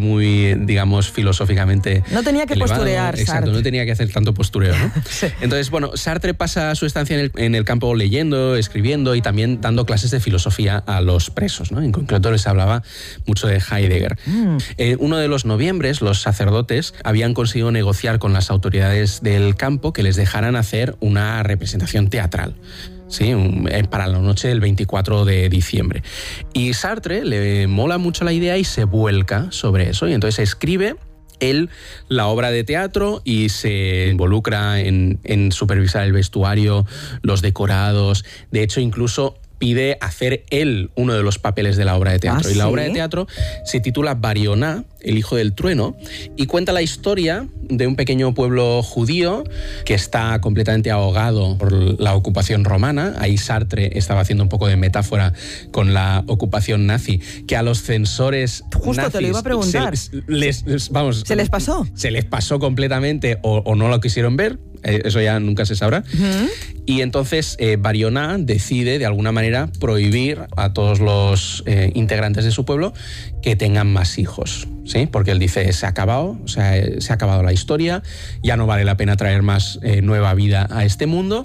muy, digamos, filosóficamente no tenía que elevado. posturear, Exacto, Sartre. no tenía que hacer tanto postureo, ¿no? Sí. Entonces, bueno, Sartre pasa su estancia en el campo leyendo, escribiendo y también dando clases de filosofía a los presos, ¿no? En concreto les hablaba mucho de Heidegger. Uno de los noviembres, los sacerdotes habían conseguido negociar con las autoridades del campo que les dejaran hacer una representación teatral. Sí, para la noche del 24 de diciembre. Y Sartre le mola mucho la idea y se vuelca sobre eso. Y entonces escribe él la obra de teatro y se involucra en supervisar el vestuario, los decorados. De hecho, incluso pide hacer él uno de los papeles de la obra de teatro. ¿Ah, y la sí? obra de teatro se titula Barioná, el hijo del trueno, y cuenta la historia de un pequeño pueblo judío que está completamente ahogado por la ocupación romana. Ahí Sartre estaba haciendo un poco de metáfora con la ocupación nazi, que a los censores Justo nazis te lo iba a preguntar. ¿Se les pasó? Se les pasó completamente o no lo quisieron ver. Eso ya nunca se sabrá. Y entonces Barioná decide de alguna manera prohibir a todos los integrantes de su pueblo que tengan más hijos, ¿sí? Porque él dice, se ha acabado, o sea, se ha acabado la historia, ya no vale la pena traer más nueva vida a este mundo.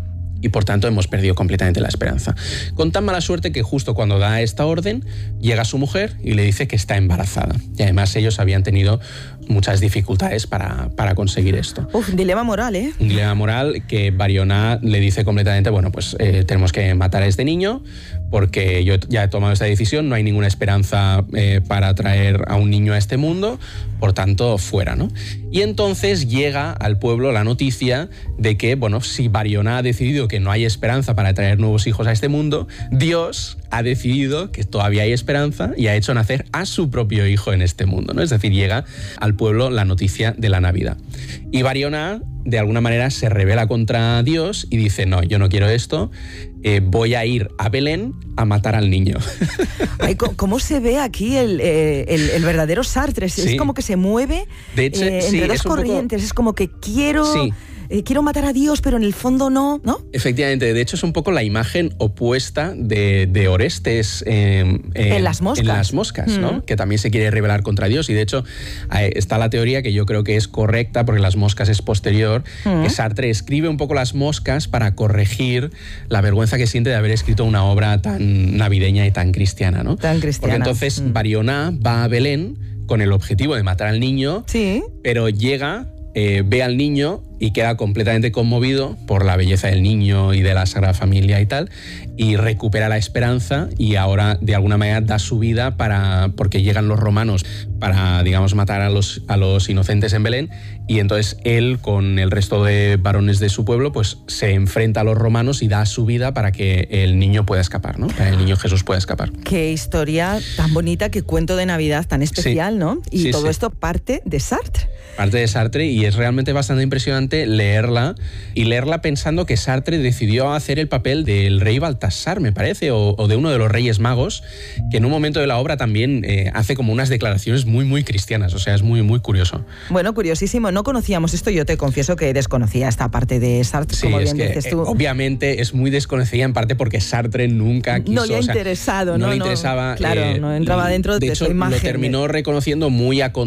Y por tanto hemos perdido completamente la esperanza. Con tan mala suerte que justo cuando da esta orden, llega su mujer y le dice que está embarazada. Y además ellos habían tenido muchas dificultades para conseguir esto. Dilema moral, ¿eh? Un dilema moral que Barioná le dice completamente, bueno, pues tenemos que matar a este niño porque yo ya he tomado esta decisión, no hay ninguna esperanza para traer a un niño a este mundo, por tanto, fuera, ¿no? Y entonces llega al pueblo la noticia de que, bueno, si Barioná ha decidido que no hay esperanza para traer nuevos hijos a este mundo, Dios ha decidido que todavía hay esperanza y ha hecho nacer a su propio hijo en este mundo, ¿no? Es decir, llega al pueblo la noticia de la Navidad. Y Barioná, de alguna manera, se rebela contra Dios y dice, no, yo no quiero esto, voy a ir a Belén a matar al niño. Ay, ¿cómo se ve aquí el verdadero Sartre? Sí. Es como que se mueve de hecho, entre dos corrientes. Es como que quiero... Sí. Quiero matar a Dios, pero en el fondo no, ¿no? Efectivamente, de hecho es un poco la imagen opuesta de Orestes en las moscas. En las moscas, ¿no? Que también se quiere rebelar contra Dios. Y de hecho está la teoría que yo creo que es correcta, porque las moscas es posterior, que Sartre escribe un poco las moscas para corregir la vergüenza que siente de haber escrito una obra tan navideña y tan cristiana, ¿no? Tan cristiana. Porque entonces Barioná va a Belén con el objetivo de matar al niño, sí, pero llega... ve al niño y queda completamente conmovido por la belleza del niño y de la Sagrada Familia y tal, y recupera la esperanza y ahora de alguna manera da su vida porque llegan los romanos para, digamos, matar a los inocentes en Belén, y entonces él con el resto de varones de su pueblo pues se enfrenta a los romanos y da su vida para que el niño pueda escapar, ¿no? Para que el niño Jesús pueda escapar. Qué historia tan bonita, qué cuento de Navidad tan especial, sí, ¿no? Y sí, todo esto parte de Sartre. Parte de Sartre, y es realmente bastante impresionante leerla pensando que Sartre decidió hacer el papel del rey Baltasar, me parece, o de uno de los reyes magos, que en un momento de la obra también hace como unas declaraciones muy, muy cristianas. O sea, es muy, muy curioso. Bueno, curiosísimo. No conocíamos esto. Yo te confieso que desconocía esta parte de Sartre, sí, como bien que, dices tú. Obviamente es muy desconocida en parte porque Sartre nunca quiso... No le ha interesado, no le interesaba. Claro, no entraba dentro de su imagen. Lo terminó reconociendo muy en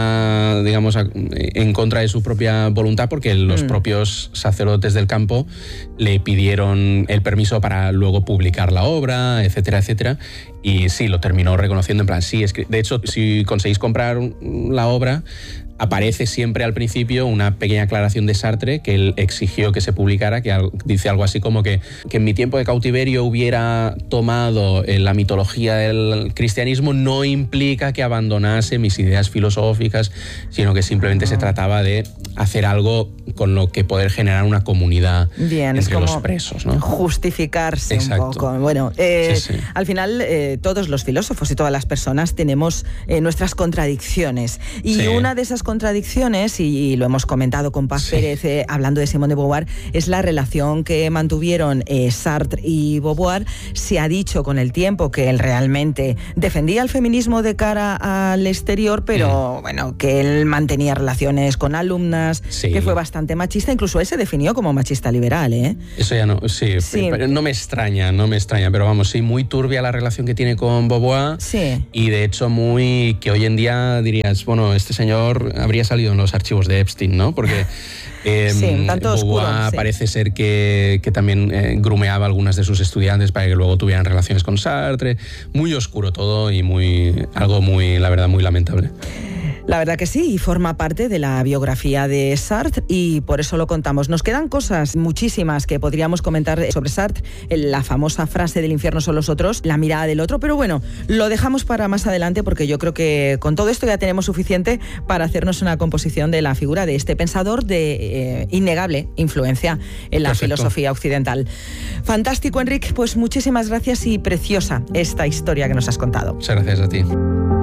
contra de su propia voluntad, porque los propios sacerdotes del campo le pidieron el permiso para luego publicar la obra, etcétera, etcétera. Y sí, lo terminó reconociendo en plan, sí, de hecho, si conseguís comprar la obra, aparece siempre al principio una pequeña aclaración de Sartre que él exigió que se publicara, que dice algo así como que en mi tiempo de cautiverio hubiera tomado la mitología del cristianismo no implica que abandonase mis ideas filosóficas, sino que simplemente se trataba de hacer algo con lo que poder generar una comunidad entre los presos, ¿no? Justificarse. Exacto. Un poco. Bueno, sí. Al final todos los filósofos y todas las personas tenemos nuestras contradicciones. Y sí, una de esas contradicciones, y lo hemos comentado con Paz Pérez hablando de Simone de Beauvoir, es la relación que mantuvieron Sartre y Beauvoir. Se ha dicho con el tiempo que él realmente defendía el feminismo de cara al exterior, pero bueno, que él mantenía relaciones con alumnas, que fue bastante machista. Incluso él se definió como machista liberal, ¿eh? Eso ya no, sí. Pero no me extraña, pero vamos, sí, muy turbia la relación que tiene. tiene con Beauvoir. Sí. Y de hecho muy que hoy en día dirías, bueno, este señor habría salido en los archivos de Epstein, ¿no? Porque sí, tanto oscuro, sí. Parece ser que también grumeaba a algunas de sus estudiantes para que luego tuvieran relaciones con Sartre. Muy oscuro todo y algo muy, la verdad, muy lamentable. La verdad que sí, y forma parte de la biografía de Sartre y por eso lo contamos. Nos quedan cosas muchísimas que podríamos comentar sobre Sartre, la famosa frase del infierno son los otros, la mirada del otro, pero bueno, lo dejamos para más adelante porque yo creo que con todo esto ya tenemos suficiente para hacernos una composición de la figura de este pensador de innegable influencia en la filosofía occidental. Fantástico, Enric, pues muchísimas gracias y preciosa esta historia que nos has contado. Muchas gracias a ti.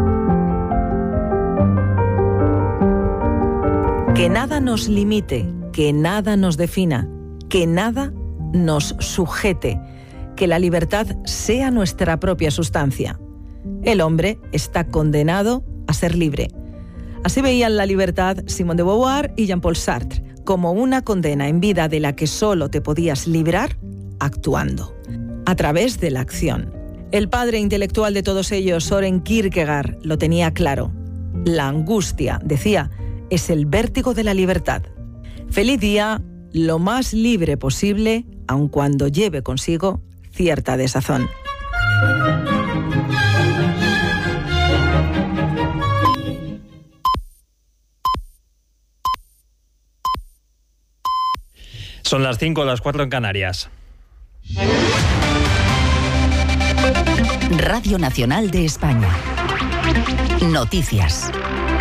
Que nada nos limite, que nada nos defina, que nada nos sujete, que la libertad sea nuestra propia sustancia. El hombre está condenado a ser libre. Así veían la libertad Simone de Beauvoir y Jean-Paul Sartre, como una condena en vida de la que solo te podías librar actuando, a través de la acción. El padre intelectual de todos ellos, Søren Kierkegaard, lo tenía claro. La angustia, decía, es el vértigo de la libertad. Feliz día, lo más libre posible, aun cuando lleve consigo cierta desazón. Son las 5, las 4 en Canarias. Radio Nacional de España. Noticias.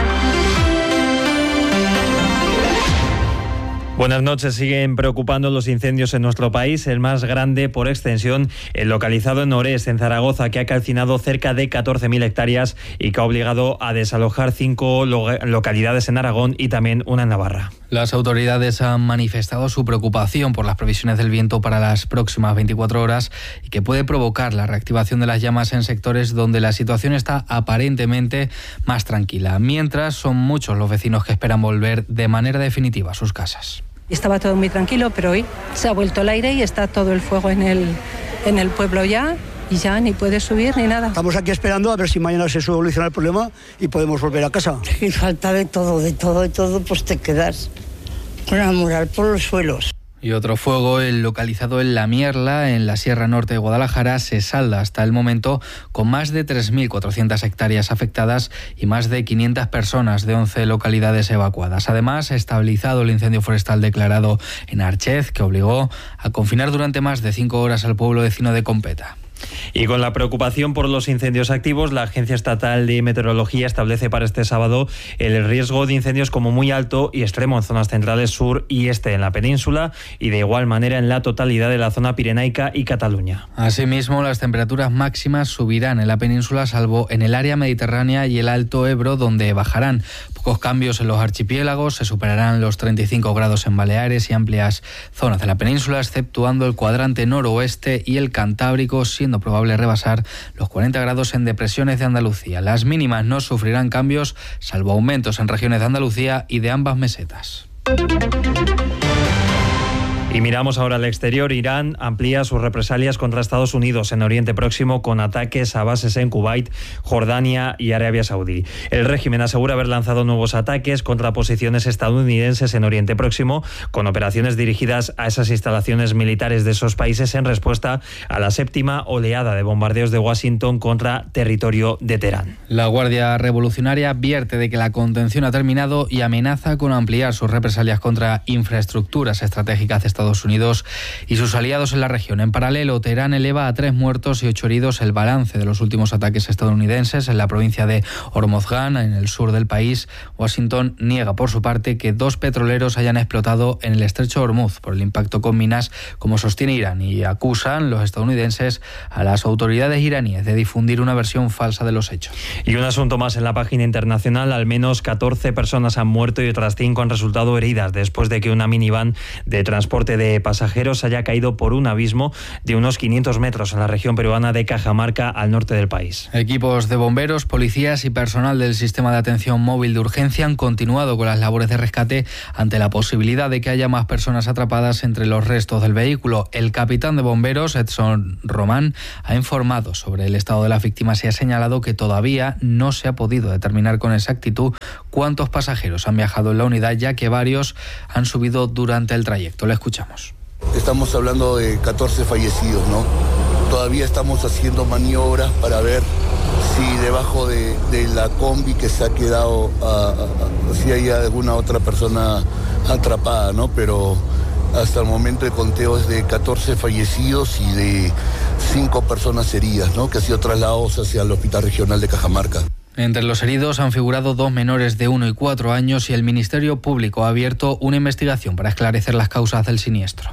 Buenas noches. Siguen preocupando los incendios en nuestro país. El más grande por extensión, el localizado en Orés, en Zaragoza, que ha calcinado cerca de 14.000 hectáreas y que ha obligado a desalojar 5 localidades en Aragón y también una en Navarra. Las autoridades han manifestado su preocupación por las previsiones del viento para las próximas 24 horas y que puede provocar la reactivación de las llamas en sectores donde la situación está aparentemente más tranquila. Mientras, son muchos los vecinos que esperan volver de manera definitiva a sus casas. Estaba todo muy tranquilo, pero hoy se ha vuelto el aire y está todo el fuego en el pueblo ya, y ya ni puede subir ni nada. Estamos aquí esperando a ver si mañana se soluciona el problema y podemos volver a casa. Y falta de todo, pues te quedas con la moral por los suelos. Y otro fuego, el localizado en La Mierla, en la Sierra Norte de Guadalajara, se salda hasta el momento con más de 3.400 hectáreas afectadas y más de 500 personas de 11 localidades evacuadas. Además, se ha estabilizado el incendio forestal declarado en Archez, que obligó a confinar durante más de 5 horas al pueblo vecino de Competa. Y con la preocupación por los incendios activos, la Agencia Estatal de Meteorología establece para este sábado el riesgo de incendios como muy alto y extremo en zonas centrales, sur y este en la península y de igual manera en la totalidad de la zona pirenaica y Cataluña. Asimismo, las temperaturas máximas subirán en la península, salvo en el área mediterránea y el Alto Ebro, donde bajarán. Pocos cambios en los archipiélagos, se superarán los 35 grados en Baleares y amplias zonas de la península, exceptuando el cuadrante noroeste y el Cantábrico, siendo probable rebasar los 40 grados en depresiones de Andalucía. Las mínimas no sufrirán cambios, salvo aumentos en regiones de Andalucía y de ambas mesetas. Y miramos ahora al exterior. Irán amplía sus represalias contra Estados Unidos en Oriente Próximo con ataques a bases en Kuwait, Jordania y Arabia Saudí. El régimen asegura haber lanzado nuevos ataques contra posiciones estadounidenses en Oriente Próximo, con operaciones dirigidas a esas instalaciones militares de esos países en respuesta a la 7ª oleada de bombardeos de Washington contra territorio de Teherán. La Guardia Revolucionaria advierte de que la contención ha terminado y amenaza con ampliar sus represalias contra infraestructuras estratégicas de Estados Unidos y sus aliados en la región. En paralelo, Teherán eleva a 3 muertos y 8 heridos el balance de los últimos ataques estadounidenses en la provincia de Hormozgan, en el sur del país. Washington niega por su parte que 2 petroleros hayan explotado en el estrecho de Hormuz por el impacto con minas, como sostiene Irán, y acusan los estadounidenses a las autoridades iraníes de difundir una versión falsa de los hechos. Y un asunto más en la página internacional: al menos 14 personas han muerto y otras 5 han resultado heridas después de que una minivan de transporte transporte de pasajeros haya caído por un abismo de unos 500 metros en la región peruana de Cajamarca, al norte del país. Equipos de bomberos, policías y personal del sistema de atención móvil de urgencia han continuado con las labores de rescate ante la posibilidad de que haya más personas atrapadas entre los restos del vehículo. El capitán de bomberos, Edson Román, ha informado sobre el estado de las víctimas y ha señalado que todavía no se ha podido determinar con exactitud cuántos pasajeros han viajado en la unidad, ya que varios han subido durante el trayecto. Le escuchamos. Estamos hablando de 14 fallecidos, ¿no? Todavía estamos haciendo maniobras para ver si debajo de la combi que se ha quedado, si hay alguna otra persona atrapada, ¿no? Pero hasta el momento el conteo es de 14 fallecidos y de 5 personas heridas, ¿no? Que han sido trasladados hacia el Hospital Regional de Cajamarca. Entre los heridos han figurado 2 menores de 1 y 4 años y el Ministerio Público ha abierto una investigación para esclarecer las causas del siniestro.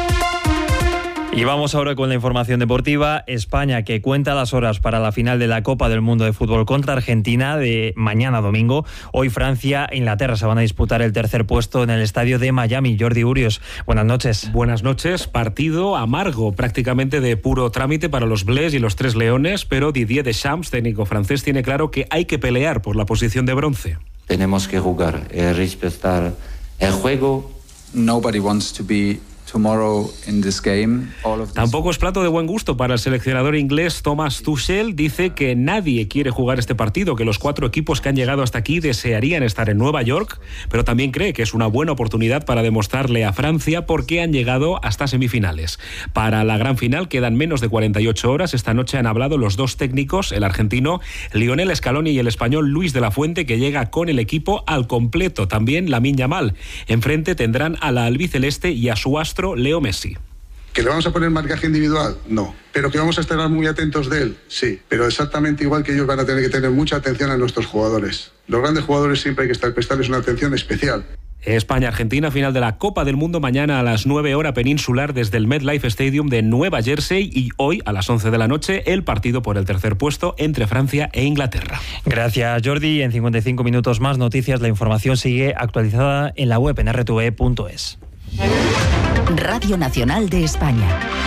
Y vamos ahora con la información deportiva. España, que cuenta las horas para la final de la Copa del Mundo de Fútbol contra Argentina de mañana domingo. Hoy Francia e Inglaterra se van a disputar el tercer puesto en el estadio de Miami. Jordi Urios, buenas noches. Buenas noches. Partido amargo, prácticamente de puro trámite para los Bleus y los Tres Leones, pero Didier Deschamps, técnico francés, tiene claro que hay que pelear por la posición de bronce. Tenemos que jugar, respetar el juego. Nobody wants to be tomorrow in this game. Tampoco es plato de buen gusto para el seleccionador inglés Thomas Tuchel. Dice que nadie quiere jugar este partido, que los 4 equipos que han llegado hasta aquí desearían estar en Nueva York, pero también cree que es una buena oportunidad para demostrarle a Francia por qué han llegado hasta semifinales. Para la gran final quedan menos de 48 horas. Esta noche han hablado los 2 técnicos, el argentino Lionel Scaloni y el español Luis de la Fuente, que llega con el equipo al completo. También Lamine Yamal. Enfrente tendrán a la albiceleste y a su astro Leo Messi. ¿Que le vamos a poner marcaje individual? No. ¿Pero que vamos a estar muy atentos de él? Sí. Pero exactamente igual que ellos van a tener que tener mucha atención a nuestros jugadores. Los grandes jugadores siempre hay que prestarles una atención especial. España-Argentina, final de la Copa del Mundo mañana a las 9 hora peninsular desde el MetLife Stadium de Nueva Jersey, y hoy a las 11 de la noche el partido por el tercer puesto entre Francia e Inglaterra. Gracias, Jordi. En 55 minutos más noticias. La información sigue actualizada en la web en rtve.es. Radio Nacional de España.